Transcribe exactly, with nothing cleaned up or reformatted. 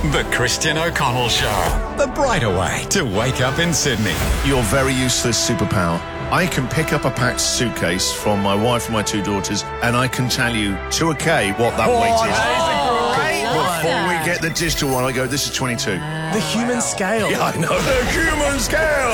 The Christian O'Connell Show. The brighter way to wake up in Sydney. Your very useless superpower. I can pick up a packed suitcase from my wife and my two daughters, and I can tell you to a K what that Oh, weight is. that is a great one. Before we get the digital one, I go, this is twenty-two. The human scale. Yeah, I know. The human scale.